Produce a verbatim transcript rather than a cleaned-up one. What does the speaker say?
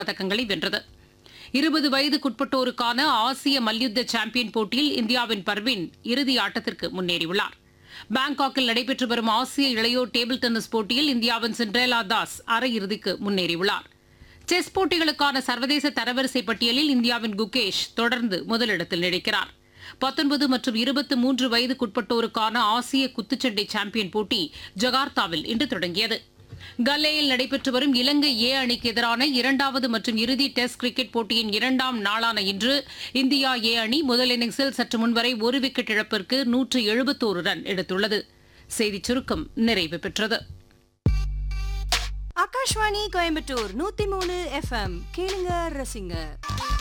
பதக்கங்களை வென்றது. இருபது வயதுக்குட்பட்டோருக்கான ஆசிய மல்யுத்த சாம்பியன் போட்டியில் இந்தியாவின் பர்வீன் இறுதி ஆட்டத்திற்கு முன்னேறியுள்ளார். பாங்காக்கில் நடைபெற்று வரும் ஆசிய இளையோர் டேபிள் டென்னிஸ் போட்டியில் இந்தியாவின் சிண்ட்ரேலா தாஸ் அரையிறுதிக்கு முன்னேறியுள்ளார். செஸ் போட்டிகளுக்கான சர்வதேச தரவரிசை பட்டியலில் இந்தியாவின் குகேஷ் தொடர்ந்து முதலிடத்தில் நீடிக்கிறார். பத்தொன்பது மற்றும் இருபத்தி மூன்று வயதுக்குட்பட்டோருக்கான ஆசிய குத்துச்சண்டை சாம்பியன் போட்டி ஜகார்த்தாவில் இன்று தொடங்கியது. கல்லேயில் நடைபெற்று வரும் இலங்கை ஏ அணிக்கு எதிரான இரண்டாவது மற்றும் இறுதி டெஸ்ட் கிரிக்கெட் போட்டியின் இரண்டாம் நாளான இன்று இந்தியா ஏ அணி முதல் இன்னிங்ஸில் சற்று முன்வரை ஒரு விக்கெட் இழப்பிற்கு நூற்று எழுபத்தோரு ரன் எடுத்துள்ளது. செய்திச் சுருக்கம் நிறைவு பெற்றது. ஆகாஷ்வாணி கோயம்புத்தூர் நூத்தி மூணு எஃப்எம் கேளுங்க ரசிங்க.